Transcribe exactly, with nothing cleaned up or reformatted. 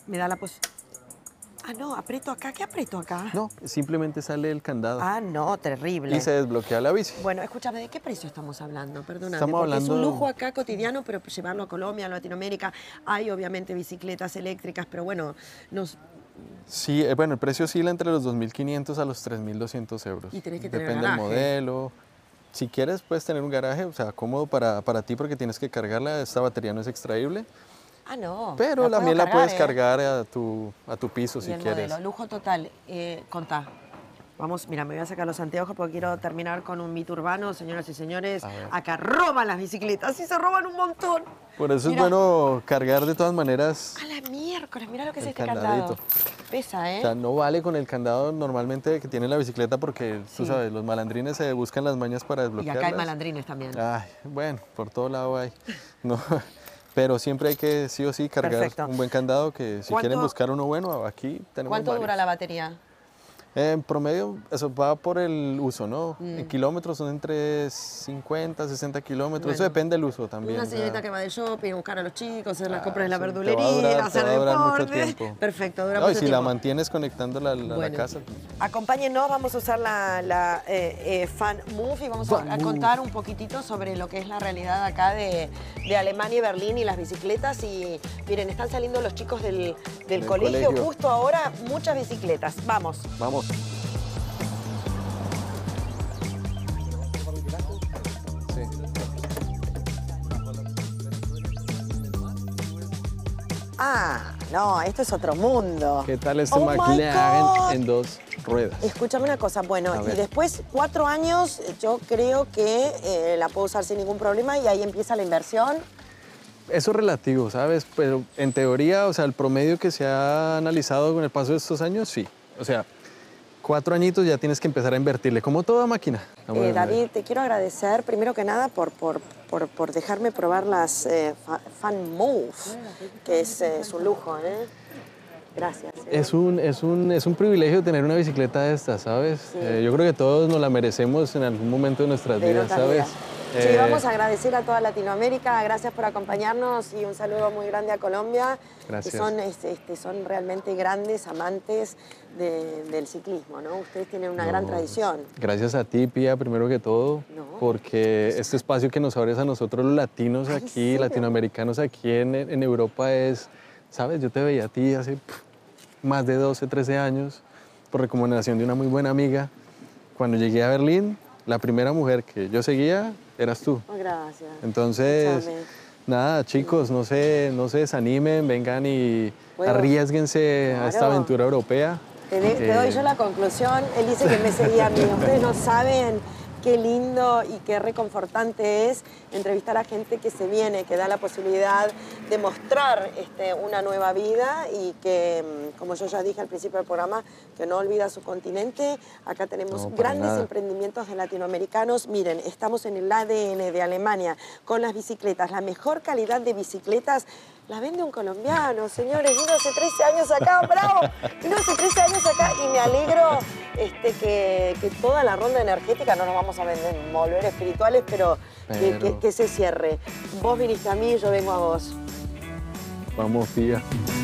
me da la pos... Ah, no, aprieto acá. ¿Qué aprieto acá? No, simplemente sale el candado. Ah, no, terrible. Y se desbloquea la bici. Bueno, escúchame, ¿de qué precio estamos hablando? Perdóname, Estamos porque hablando... es un lujo acá cotidiano, pero llevarlo a Colombia, a Latinoamérica. Hay obviamente bicicletas eléctricas, pero bueno, nos... Sí, eh, bueno, el precio oscila entre los dos mil quinientos a los tres mil doscientos euros. Y tenés que tener Depende del garaje. modelo. Si quieres, puedes tener un garaje, o sea, cómodo para, para ti porque tienes que cargarla. Esta batería no es extraíble. Ah, no. Pero la, puedo miel la cargar, puedes ¿eh? cargar a tu, a tu piso si Y el quieres. modelo, lujo total. Eh, contá. Vamos, mira, me voy a sacar los anteojos porque quiero terminar con un mito urbano. Señoras y señores, acá roban las bicicletas y se roban un montón. Por eso Mira. es bueno cargar de todas maneras. A la miércoles, mira lo que es El este candadito. candado. Pesa, ¿eh? O sea, no vale con el candado normalmente que tiene la bicicleta porque, tú Sí. sabes, los malandrines se buscan las mañas para Y desbloquearlas. acá hay malandrines también. Ay, bueno, por todo lado hay. No, pero siempre hay que sí o sí cargar Perfecto. un buen candado que si ¿Cuánto- quieren buscar uno bueno, aquí tenemos ¿Cuánto varios. dura la batería? En promedio, eso va por el uso, ¿no? Mm. En kilómetros son entre cincuenta, sesenta kilómetros. Bueno. Eso depende del uso también. Una o sea, señorita que va de shopping, buscar a los chicos, hacer las Ah, compras en la sí, te va a verdulería, durar- te hacer va a durar mucho deporte. tiempo. Perfecto, dura no, y mucho si la tiempo. mantienes conectando la, la, Bueno. la casa. Acompáñennos, vamos a usar la, la eh, eh, Fan Move y vamos a, Fan a Move. contar un poquitito sobre lo que es la realidad acá de, de Alemania y Berlín y las bicicletas. Y miren, están saliendo los chicos del, del, Del colegio, colegio. justo ahora, muchas bicicletas. Vamos. Vamos. Sí. Ah, no, esto es otro mundo. ¿Qué tal este Oh my God. McLaren en dos ruedas? Escúchame una cosa, bueno, A y ver. después cuatro años yo creo que eh, la puedo usar sin ningún problema y ahí empieza la inversión. Eso es relativo, ¿sabes? Pero en teoría, o sea, el promedio que se ha analizado con el paso de estos años, sí. O sea, cuatro añitos ya tienes que empezar a invertirle, como toda máquina. Vamos a Eh, ver. David, te quiero agradecer primero que nada por, por, por, por dejarme probar las eh, Fa- Fan Move, que es, eh, es un lujo, ¿eh? Gracias. ¿eh? Es un, es, un, es un privilegio tener una bicicleta de estas, ¿sabes? Sí. Eh, yo creo que todos nos la merecemos en algún momento de nuestras De vidas, nuestras ¿sabes? vidas. Sí, Eh, vamos a agradecer a toda Latinoamérica, gracias por acompañarnos y un saludo muy grande a Colombia, Gracias. que son, este, este, son realmente grandes amantes de- del ciclismo, ¿no? Ustedes tienen una gran no, tradición. Gracias a ti, Pía, primero que todo, No. porque este espacio que nos abres a nosotros los latinos Ay, aquí, sí. latinoamericanos aquí en, en Europa es, ¿sabes? Yo te veía a ti hace pf, más de doce, trece años, por recomendación de una muy buena amiga. Cuando llegué a Berlín, la primera mujer que yo seguía eras tú. Oh, gracias. Entonces, Escúchame. nada, chicos, no se, no se desanimen, vengan y Bueno, arriesguense a esta claro. aventura europea. Te, de- te Eh, doy yo la conclusión. Él dice que me seguía a mí. Ustedes no saben qué lindo y qué reconfortante es entrevistar a gente que se viene, que da la posibilidad de mostrar este, una nueva vida y que, mm, como yo ya dije al principio del programa, que no olvida su continente. Acá tenemos No, para grandes nada. emprendimientos de latinoamericanos. Miren, estamos en el A D N de Alemania con las bicicletas. La mejor calidad de bicicletas la vende un colombiano, señores. Vino hace trece años acá, bravo. Vino hace trece años acá y me alegro este, que, que toda la ronda energética, no nos vamos a vender, volver espirituales, pero, que- Pero- Que, que se cierre. Vos viniste a mí, yo vengo a vos. Vamos, Pía.